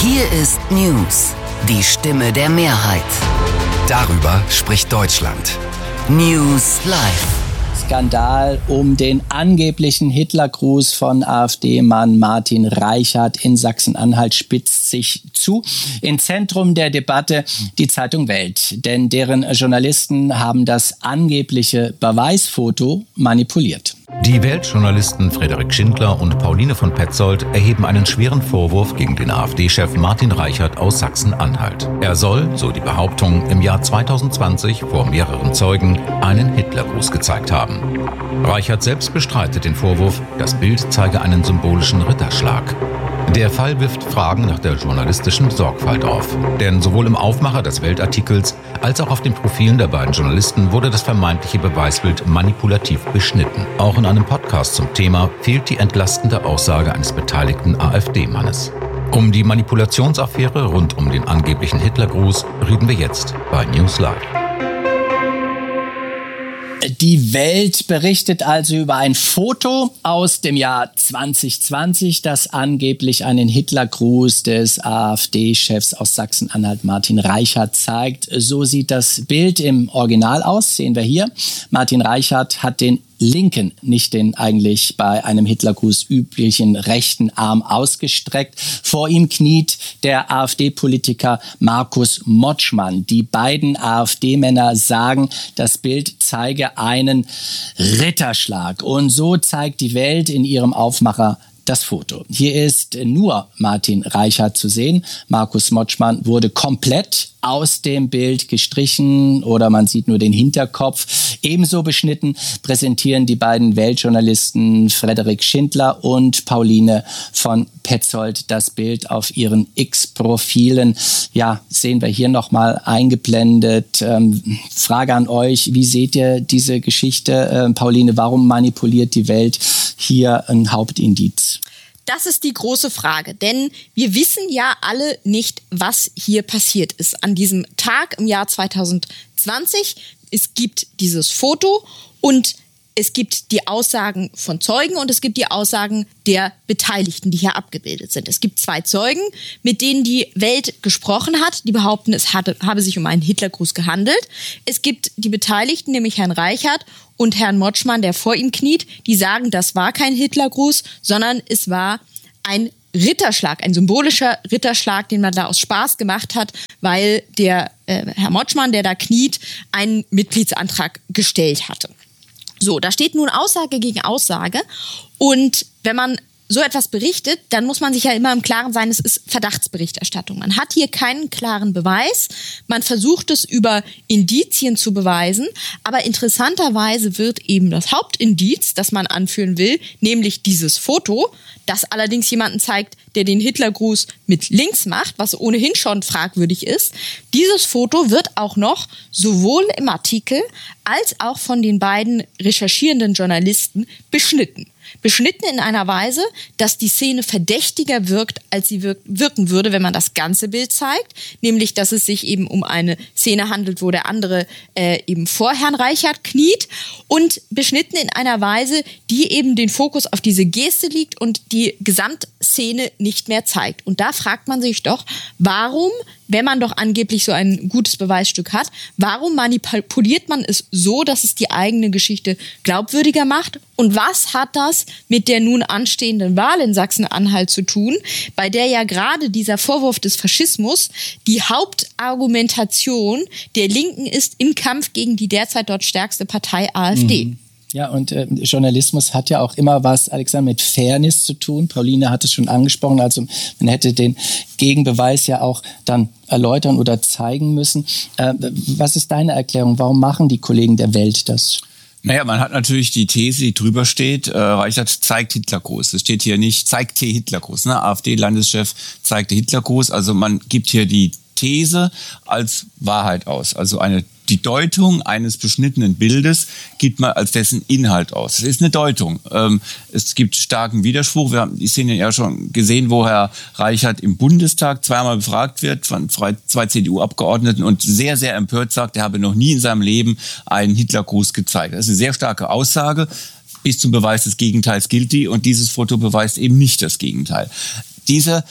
Hier ist News, die Stimme der Mehrheit. Darüber spricht Deutschland. News Live. Skandal um den angeblichen Hitlergruß von AfD-Mann Martin Reichert in Sachsen-Anhalt spitzt sich zu. Im Zentrum der Debatte die Zeitung Welt, denn deren Journalisten haben das angebliche Beweisfoto manipuliert. Die Weltjournalisten Frederik Schindler und Pauline von Petzold erheben einen schweren Vorwurf gegen den AfD-Chef Martin Reichert aus Sachsen-Anhalt. Er soll, so die Behauptung, im Jahr 2020 vor mehreren Zeugen einen Hitlergruß gezeigt haben. Reichert selbst bestreitet den Vorwurf, das Bild zeige einen symbolischen Ritterschlag. Der Fall wirft Fragen nach der journalistischen Sorgfalt auf. Denn sowohl im Aufmacher des Weltartikels als auch auf den Profilen der beiden Journalisten wurde das vermeintliche Beweisbild manipulativ beschnitten. Auch in einem Podcast zum Thema fehlt die entlastende Aussage eines beteiligten AfD-Mannes. Um die Manipulationsaffäre rund um den angeblichen Hitlergruß reden wir jetzt bei News Live. Die Welt berichtet also über ein Foto aus dem Jahr 2020, das angeblich einen Hitlergruß des AfD-Chefs aus Sachsen-Anhalt Martin Reichert zeigt. So sieht das Bild im Original aus, sehen wir hier. Martin Reichert hat den linken, nicht den eigentlich bei einem Hitlergruß üblichen rechten Arm ausgestreckt. Vor ihm kniet der AfD-Politiker Markus Motschmann. Die beiden AfD-Männer sagen, das Bild zeige einen Ritterschlag. Und so zeigt die Welt in ihrem Aufmacher das Foto. Hier ist nur Martin Reichert zu sehen. Markus Motschmann wurde komplett aus dem Bild gestrichen oder man sieht nur den Hinterkopf. Ebenso beschnitten präsentieren die beiden Weltjournalisten Frederik Schindler und Pauline von Petzold das Bild auf ihren X-Profilen. Ja, sehen wir hier nochmal eingeblendet. Frage an euch, wie seht ihr diese Geschichte? Pauline, warum manipuliert die Welt hier ein Hauptindiz? Das ist die große Frage, denn wir wissen ja alle nicht, was hier passiert ist an diesem Tag im Jahr 2020. Es gibt dieses Foto und es gibt die Aussagen von Zeugen und es gibt die Aussagen der Beteiligten, die hier abgebildet sind. Es gibt 2 Zeugen, mit denen die Welt gesprochen hat, die behaupten, es habe sich um einen Hitlergruß gehandelt. Es gibt die Beteiligten, nämlich Herrn Reichert und Herrn Motschmann, der vor ihm kniet, die sagen, das war kein Hitlergruß, sondern es war ein Ritterschlag, ein symbolischer Ritterschlag, den man da aus Spaß gemacht hat, weil der Herr Motschmann, der da kniet, einen Mitgliedsantrag gestellt hatte. So, da steht nun Aussage gegen Aussage und wenn man so etwas berichtet, dann muss man sich ja immer im Klaren sein, es ist Verdachtsberichterstattung. Man hat hier keinen klaren Beweis, man versucht es über Indizien zu beweisen, aber interessanterweise wird eben das Hauptindiz, das man anführen will, nämlich dieses Foto, das allerdings jemanden zeigt, der den Hitlergruß mit links macht, was ohnehin schon fragwürdig ist. Dieses Foto wird auch noch sowohl im Artikel als auch von den beiden recherchierenden Journalisten beschnitten. Beschnitten in einer Weise, dass die Szene verdächtiger wirkt, als sie wirken würde, wenn man das ganze Bild zeigt. Nämlich, dass es sich eben um eine Szene handelt, wo der andere eben vor Herrn Reichert kniet. Und beschnitten in einer Weise, die eben den Fokus auf diese Geste liegt und die Gesamtszene nicht mehr zeigt. Und da fragt man sich doch, warum, wenn man doch angeblich so ein gutes Beweisstück hat, warum manipuliert man es so, dass es die eigene Geschichte glaubwürdiger macht? Und was hat das mit der nun anstehenden Wahl in Sachsen-Anhalt zu tun, bei der ja gerade dieser Vorwurf des Faschismus die Hauptargumentation der Linken ist im Kampf gegen die derzeit dort stärkste Partei AfD? Ja, und Journalismus hat ja auch immer was, Alexander, mit Fairness zu tun. Pauline hat es schon angesprochen, also man hätte den Gegenbeweis ja auch dann erläutern oder zeigen müssen. Was ist deine Erklärung? Warum machen die Kollegen der Welt das? Naja, man hat natürlich die These, die drüber steht, Reichert zeigt Hitlergruß. Es steht hier nicht, zeigt hier Hitlergruß. Ne? AfD-Landeschef zeigte Hitlergruß. Also man gibt hier die These als Wahrheit aus. Also die Deutung eines beschnittenen Bildes gibt man als dessen Inhalt aus. Es ist eine Deutung. Es gibt starken Widerspruch. Wir haben die Szene ja schon gesehen, wo Herr Reichert im Bundestag zweimal befragt wird von 2 CDU-Abgeordneten und sehr, sehr empört sagt, er habe noch nie in seinem Leben einen Hitlergruß gezeigt. Das ist eine sehr starke Aussage. Bis zum Beweis des Gegenteils gilt die und dieses Foto beweist eben nicht das Gegenteil. Diese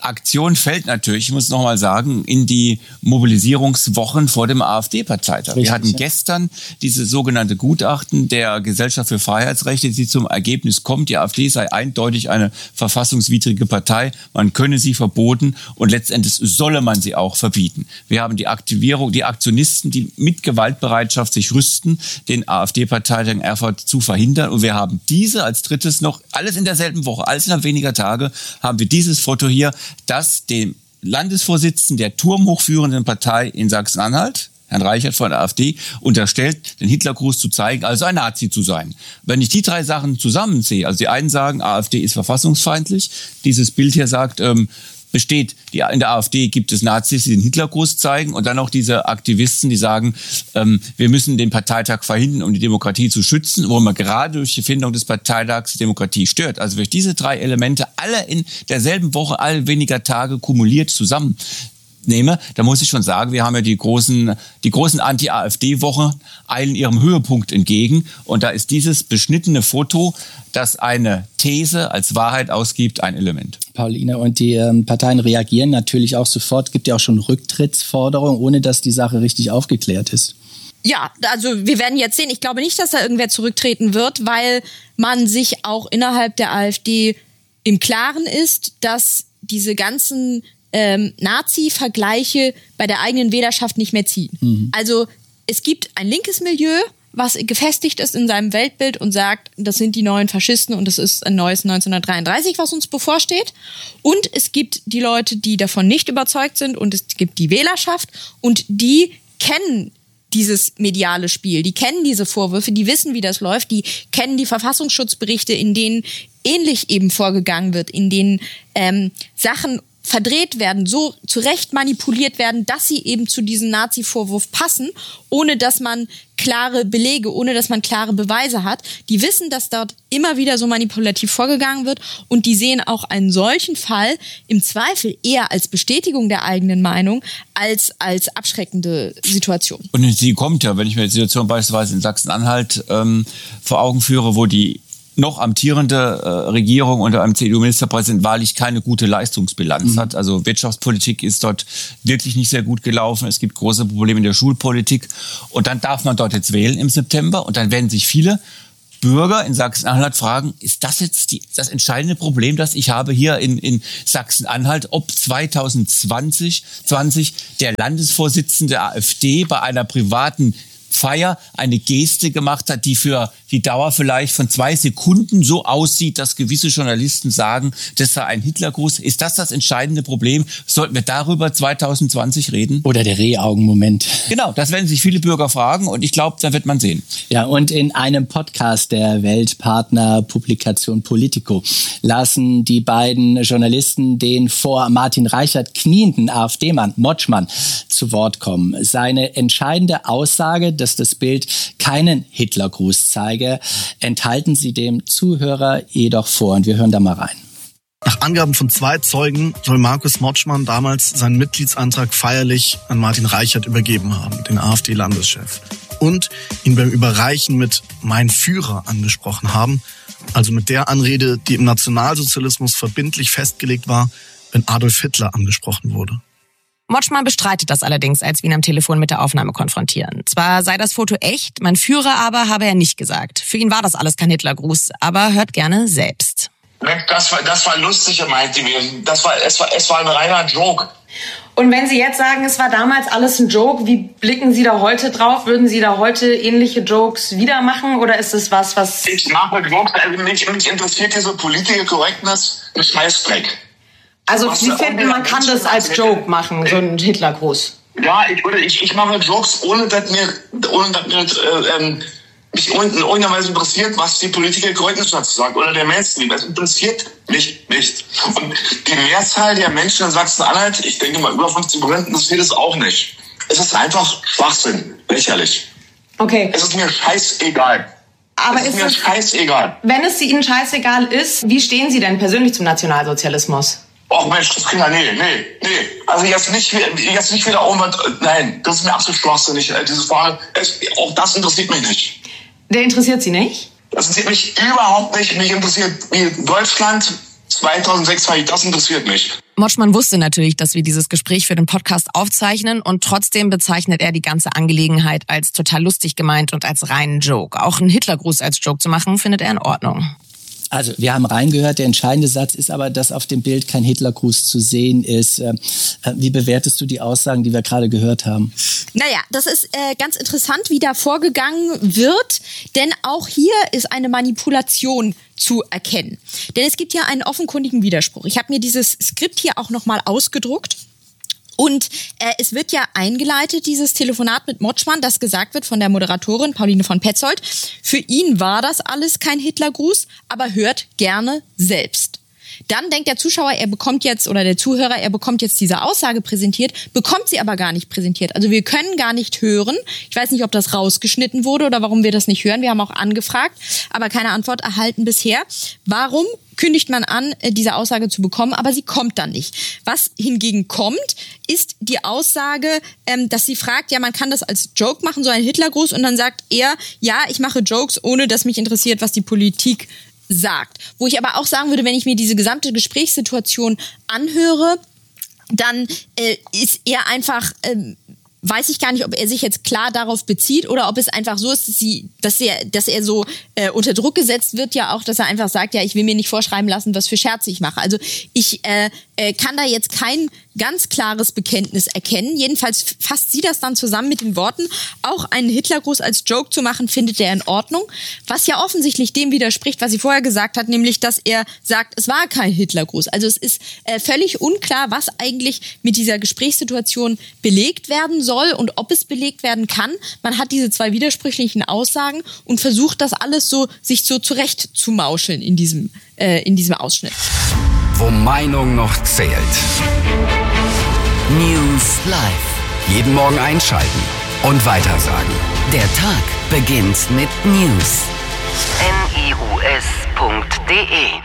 Aktion fällt natürlich, ich muss nochmal sagen, in die Mobilisierungswochen vor dem AfD-Parteitag. Wir hatten gestern dieses sogenannte Gutachten der Gesellschaft für Freiheitsrechte, die zum Ergebnis kommt, die AfD sei eindeutig eine verfassungswidrige Partei, man könne sie verboten und letztendlich solle man sie auch verbieten. Wir haben die Aktivierung, die Aktionisten, die mit Gewaltbereitschaft sich rüsten, den AfD-Parteitag in Erfurt zu verhindern, und wir haben diese als drittes noch, alles in derselben Woche, alles innerhalb weniger Tage, haben wir dieses Foto hier, das dem Landesvorsitzenden der turmhochführenden Partei in Sachsen-Anhalt, Herrn Reichert von der AfD, unterstellt, den Hitlergruß zu zeigen, also ein Nazi zu sein. Wenn ich die drei Sachen zusammenziehe, also die einen sagen, AfD ist verfassungsfeindlich, dieses Bild hier sagt, besteht, in der AfD gibt es Nazis, die den Hitlergruß zeigen, und dann noch diese Aktivisten, die sagen, wir müssen den Parteitag verhindern, um die Demokratie zu schützen, wo man gerade durch die Findung des Parteitags die Demokratie stört. Also wenn ich diese drei Elemente alle in derselben Woche, alle weniger Tage kumuliert zusammennehme, da muss ich schon sagen, wir haben ja die großen Anti-AfD-Wochen eilen ihrem Höhepunkt entgegen, und da ist dieses beschnittene Foto, das eine These als Wahrheit ausgibt, ein Element. Pauline, und die Parteien reagieren natürlich auch sofort. Es gibt ja auch schon Rücktrittsforderungen, ohne dass die Sache richtig aufgeklärt ist. Ja, also wir werden jetzt sehen. Ich glaube nicht, dass da irgendwer zurücktreten wird, weil man sich auch innerhalb der AfD im Klaren ist, dass diese ganzen Nazi-Vergleiche bei der eigenen Wählerschaft nicht mehr ziehen. Mhm. Also es gibt ein linkes Milieu, was gefestigt ist in seinem Weltbild und sagt, das sind die neuen Faschisten und das ist ein neues 1933, was uns bevorsteht. Und es gibt die Leute, die davon nicht überzeugt sind, und es gibt die Wählerschaft, und die kennen dieses mediale Spiel, die kennen diese Vorwürfe, die wissen, wie das läuft, die kennen die Verfassungsschutzberichte, in denen ähnlich eben vorgegangen wird, in denen Sachen verdreht werden, so zurecht manipuliert werden, dass sie eben zu diesem Nazi-Vorwurf passen, ohne dass man klare Belege, ohne dass man klare Beweise hat. Die wissen, dass dort immer wieder so manipulativ vorgegangen wird, und die sehen auch einen solchen Fall im Zweifel eher als Bestätigung der eigenen Meinung als abschreckende Situation. Und sie kommt ja, wenn ich mir die Situation beispielsweise in Sachsen-Anhalt vor Augen führe, wo die noch amtierende Regierung unter einem CDU-Ministerpräsidenten wahrlich keine gute Leistungsbilanz hat. Also Wirtschaftspolitik ist dort wirklich nicht sehr gut gelaufen. Es gibt große Probleme in der Schulpolitik. Und dann darf man dort jetzt wählen im September. Und dann werden sich viele Bürger in Sachsen-Anhalt fragen, ist das jetzt das entscheidende Problem, das ich habe hier in Sachsen-Anhalt, ob 2020 der Landesvorsitzende der AfD bei einer privaten Feier eine Geste gemacht hat, die für die Dauer vielleicht von 2 Sekunden so aussieht, dass gewisse Journalisten sagen, das sei ein Hitlergruß. Ist das entscheidende Problem? Sollten wir darüber 2020 reden? Oder der Rehaugen-Moment. Genau, das werden sich viele Bürger fragen, und ich glaube, da wird man sehen. Ja, und in einem Podcast der Weltpartner-Publikation Politico lassen die beiden Journalisten den vor Martin Reichert knienden AfD-Mann Motschmann zu Wort kommen. Seine entscheidende Aussage, dass das Bild keinen Hitlergruß zeige, enthalten sie dem Zuhörer jedoch vor, und wir hören da mal rein. Nach Angaben von 2 Zeugen soll Markus Motschmann damals seinen Mitgliedsantrag feierlich an Martin Reichert übergeben haben, den AfD-Landeschef, und ihn beim Überreichen mit "Mein Führer" angesprochen haben, also mit der Anrede, die im Nationalsozialismus verbindlich festgelegt war, wenn Adolf Hitler angesprochen wurde. Motschmann bestreitet das allerdings, als wir ihn am Telefon mit der Aufnahme konfrontieren. Zwar sei das Foto echt, mein Führer aber habe er nicht gesagt. Für ihn war das alles kein Hitlergruß, aber hört gerne selbst. Das war lustig gemeint gewesen. Es war ein reiner Joke. Und wenn Sie jetzt sagen, es war damals alles ein Joke, wie blicken Sie da heute drauf? Würden Sie da heute ähnliche Jokes wieder machen, oder ist es was... Ich mache Jokes, mich interessiert diese Politische Korrektness ein Scheißdreck. Also Sie finden, man kann das als Joke machen, so ein Hitlergruß? Ja, ich mache Jokes, ohne dass mich in irgendeiner Weise interessiert, was die Politische Korrektness dazu sagt, oder der Mainstream. Es interessiert mich nicht. Und die Mehrzahl der Menschen in Sachsen-Anhalt, ich denke mal über 50%, interessiert es auch nicht. Es ist einfach Schwachsinn, lächerlich. Okay. Es ist mir scheißegal. Aber es ist mir scheißegal. Wenn es Ihnen scheißegal ist, wie stehen Sie denn persönlich zum Nationalsozialismus? Och Mensch, das Kinder, nee. Also jetzt nicht wieder irgendwas, nein, das ist mir absolut schwachsinnig. Diese Frage, auch das interessiert mich nicht. Der interessiert Sie nicht? Das interessiert mich überhaupt nicht. Mich interessiert wie Deutschland 2006, das interessiert mich. Motschmann wusste natürlich, dass wir dieses Gespräch für den Podcast aufzeichnen und trotzdem bezeichnet er die ganze Angelegenheit als total lustig gemeint und als reinen Joke. Auch einen Hitlergruß als Joke zu machen, findet er in Ordnung. Also wir haben reingehört, der entscheidende Satz ist aber, dass auf dem Bild kein Hitlergruß zu sehen ist. Wie bewertest du die Aussagen, die wir gerade gehört haben? Naja, das ist ganz interessant, wie da vorgegangen wird, denn auch hier ist eine Manipulation zu erkennen. Denn es gibt ja einen offenkundigen Widerspruch. Ich habe mir dieses Skript hier auch nochmal ausgedruckt. Und es wird ja eingeleitet, dieses Telefonat mit Motschmann, das gesagt wird von der Moderatorin Pauline von Petzold. Für ihn war das alles kein Hitlergruß, aber hört gerne selbst. Dann denkt der Zuschauer, er bekommt jetzt, oder der Zuhörer, er bekommt jetzt diese Aussage präsentiert, bekommt sie aber gar nicht präsentiert. Also wir können gar nicht hören. Ich weiß nicht, ob das rausgeschnitten wurde oder warum wir das nicht hören. Wir haben auch angefragt, aber keine Antwort erhalten bisher. Warum kündigt man an, diese Aussage zu bekommen, aber sie kommt dann nicht. Was hingegen kommt, ist die Aussage, dass sie fragt, ja, man kann das als Joke machen, so ein Hitlergruß, und dann sagt er, ja, ich mache Jokes, ohne dass mich interessiert, was die Politik sagt. Wo ich aber auch sagen würde, wenn ich mir diese gesamte Gesprächssituation anhöre, dann ist er einfach... weiß ich gar nicht, ob er sich jetzt klar darauf bezieht oder ob es einfach so ist, dass er so unter Druck gesetzt wird, ja auch, dass er einfach sagt, ja, ich will mir nicht vorschreiben lassen, was für Scherze ich mache. Also ich kann da jetzt kein ganz klares Bekenntnis erkennen. Jedenfalls fasst sie das dann zusammen mit den Worten, auch einen Hitlergruß als Joke zu machen, findet er in Ordnung. Was ja offensichtlich dem widerspricht, was sie vorher gesagt hat, nämlich, dass er sagt, es war kein Hitlergruß. Also es ist völlig unklar, was eigentlich mit dieser Gesprächssituation belegt werden soll und ob es belegt werden kann. Man hat diese zwei widersprüchlichen Aussagen und versucht, das alles so sich so zurecht zu mauscheln in diesem Ausschnitt. Wo Meinung noch zählt. News Live. Jeden Morgen einschalten und weitersagen. Der Tag beginnt mit News. news.de